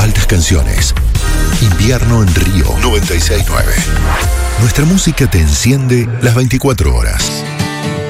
Altas canciones. Invierno en Río 96.9. Nuestra música te enciende las 24 horas.